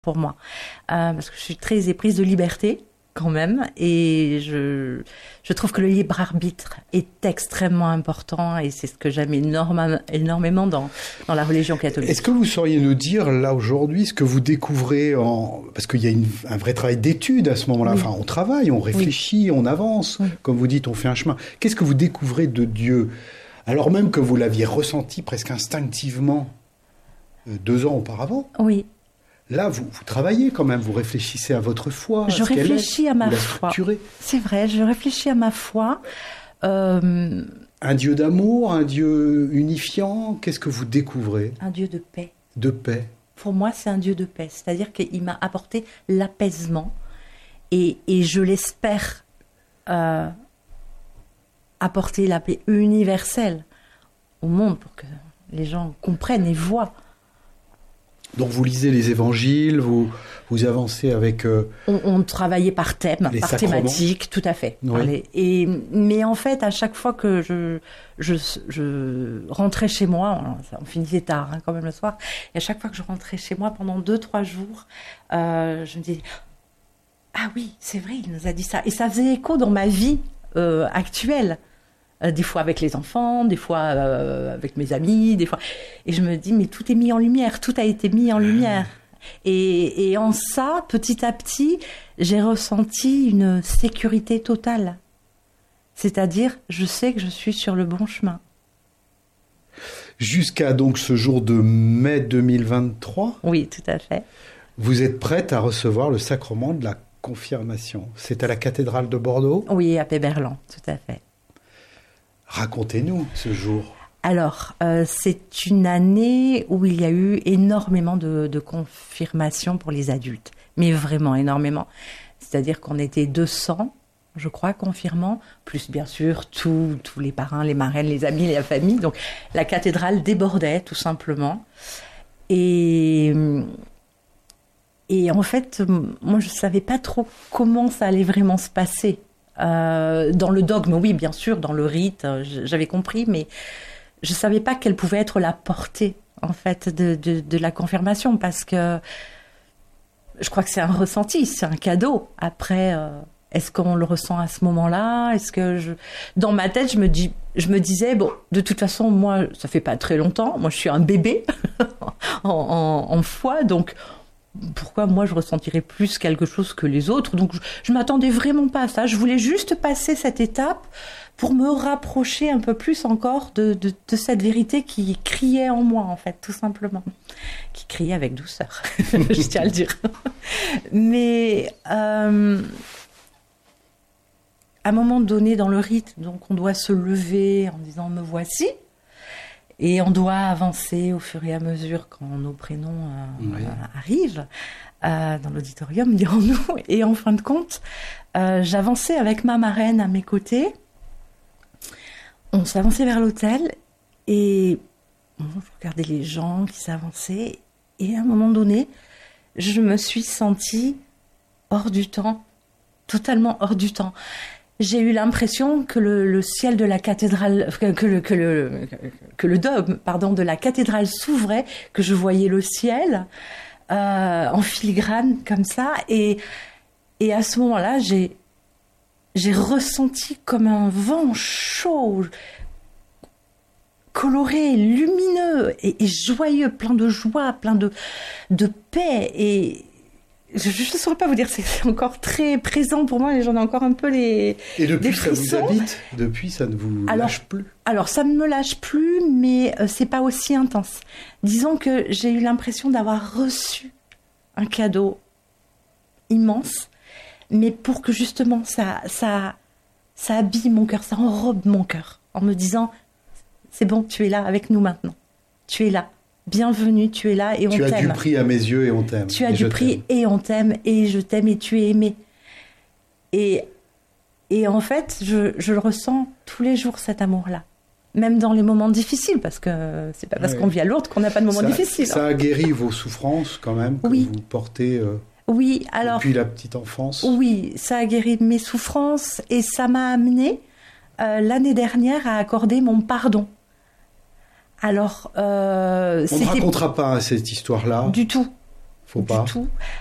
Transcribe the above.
pour moi, parce que je suis très éprise de liberté quand même, et je trouve que le libre arbitre est extrêmement important, et c'est ce que j'aime énormément dans la religion catholique. Est-ce que vous sauriez nous dire là aujourd'hui ce que vous découvrez parce qu'il y a un vrai travail d'étude à ce moment-là. Oui. Enfin, on travaille, on réfléchit, on avance, comme vous dites, on fait un chemin. Qu'est-ce que vous découvrez de Dieu, alors même que vous l'aviez ressenti presque instinctivement 2 ans auparavant? Oui. Là, vous travaillez quand même, vous réfléchissez à votre foi. Je réfléchis à ma foi. Structurez. C'est vrai, je réfléchis à ma foi. Un Dieu d'amour, un Dieu unifiant, qu'est-ce que vous découvrez? Un Dieu de paix. De paix. Pour moi, c'est un Dieu de paix. C'est-à-dire qu'il m'a apporté l'apaisement. Et je l'espère apporter la paix universelle au monde pour que les gens comprennent et voient. Donc vous lisez les évangiles, vous avancez avec... On travaillait par thème, par thématique, tout à fait. Oui. Mais en fait, à chaque fois que je rentrais chez moi, on finissait tard quand même le soir, et à chaque fois que je rentrais chez moi pendant 2-3 jours, je me disais, ah oui, c'est vrai, il nous a dit ça. Et ça faisait écho dans ma vie actuelle. Des fois avec les enfants, des fois avec mes amis, des fois. Et je me dis, mais tout est mis en lumière, tout a été mis en lumière. Et en ça, petit à petit, j'ai ressenti une sécurité totale. C'est-à-dire, je sais que je suis sur le bon chemin. Jusqu'à donc ce jour de mai 2023 ? Oui, tout à fait. Vous êtes prête à recevoir le sacrement de la confirmation. C'est à la cathédrale de Bordeaux ? Oui, à Péberlan, tout à fait. Racontez-nous ce jour. Alors, c'est une année où il y a eu énormément de confirmations pour les adultes, mais vraiment énormément. C'est-à-dire qu'on était 200, je crois, confirmants, plus bien sûr tous les parrains, les marraines, les amis, la famille. Donc, la cathédrale débordait tout simplement. Et en fait, moi, je ne savais pas trop comment ça allait vraiment se passer. Dans le dogme, oui, bien sûr, dans le rite, j'avais compris, mais je savais pas quelle pouvait être la portée, en fait, de la confirmation, parce que je crois que c'est un ressenti, c'est un cadeau. Après, est-ce qu'on le ressent à ce moment-là? Dans ma tête, je me disais, bon, de toute façon, moi, ça fait pas très longtemps, moi, je suis un bébé en foi, donc pourquoi moi je ressentirais plus quelque chose que les autres? Donc je m'attendais vraiment pas à ça. Je voulais juste passer cette étape pour me rapprocher un peu plus encore de cette vérité qui criait en moi, en fait, tout simplement. Qui criait avec douceur, je tiens à le dire. Mais à un moment donné dans le rite, donc on doit se lever en disant « me voici ». Et on doit avancer au fur et à mesure quand nos prénoms arrivent dans l'auditorium, dirons-nous. Et en fin de compte, j'avançais avec ma marraine à mes côtés. On s'avançait vers l'hôtel et je regardais les gens qui s'avançaient. Et à un moment donné, je me suis sentie hors du temps, totalement hors du temps. J'ai eu l'impression que le ciel de la cathédrale, que le dôme, de la cathédrale s'ouvrait, que je voyais le ciel en filigrane comme ça, et à ce moment-là, j'ai ressenti comme un vent chaud, coloré, lumineux et joyeux, plein de joie, plein de paix et je ne saurais pas vous dire, c'est encore très présent pour moi, et j'en ai encore un peu les Et depuis, ça frissons. vous habite? Depuis, ça ne vous lâche plus? Alors, ça ne me lâche plus, mais c'est pas aussi intense. Disons que j'ai eu l'impression d'avoir reçu un cadeau immense, mais pour que justement ça habille mon cœur, ça enrobe mon cœur, en me disant, c'est bon, tu es là avec nous maintenant, tu es là. Bienvenue, tu es là et on t'aime. Tu as du prix à mes yeux et on t'aime. Tu as du prix et on t'aime et je t'aime et tu es aimé. Et en fait, je le ressens tous les jours, cet amour-là. Même dans les moments difficiles, parce que c'est pas parce qu'on vit à Lourdes qu'on n'a pas de moments difficiles. Ça a guéri vos souffrances quand même, que vous portez depuis la petite enfance. Oui, ça a guéri mes souffrances et ça m'a amené l'année dernière à accorder mon pardon. Alors, on ne racontera pas cette histoire-là. Du tout. Faut pas. Du tout.